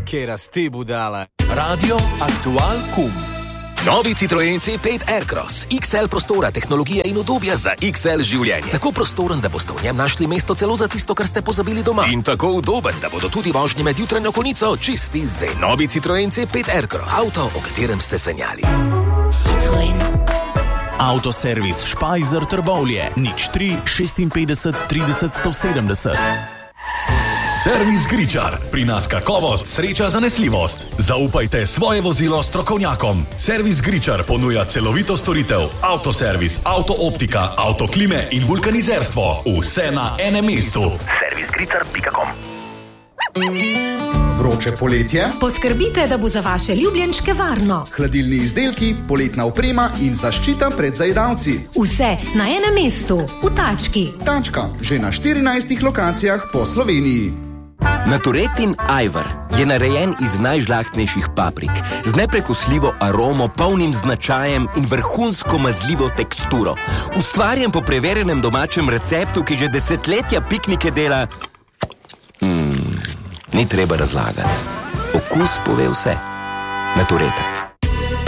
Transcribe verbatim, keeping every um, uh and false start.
Kje rasti, budala. Radio Aktual Kum. Novi Citroen C pet Aircross. X L prostora, tehnologije in udobja za X L življenje. Tako prostoren, da boste v njem našli mesto celo za tisto, kar ste pozabili doma. In tako udoben, da bodo tudi vožnje med jutranjo konico čisti zen. Novi Citroen C pet Aircross. Avto, o katerem ste sanjali. Citroen. Avtoservis Špajzer Trbovlje. nič tri šestinpetdeset trideset sto sedemdeset. Servis Gričar. Pri nas kakovost, sreča, zanesljivost. Zaupajte svoje vozilo strokovnjakom. Servis Gričar ponuja celovito storitev, avtoservis, avtooptika, avtoklime in vulkanizerstvo. Vse na enem mestu. servis gričar pika com. Vroče poletje? Poskrbite, da bo za vaše ljubljenčke varno. Hladilni izdelki, poletna oprema in zaščita pred zajedavci. Vse na enem mestu, v Tački. Tačka, že na štirinajstih lokacijah po Sloveniji. Naturetin Ajvar je narejen iz najžlahtnejših paprik, z neprekusljivo aromo, polnim značajem in vrhunsko mazljivo teksturo. Ustvarjen po preverjenem domačem receptu, ki že desetletja piknike dela... Hmm, ni treba razlagati. Okus pove vse. Natureta.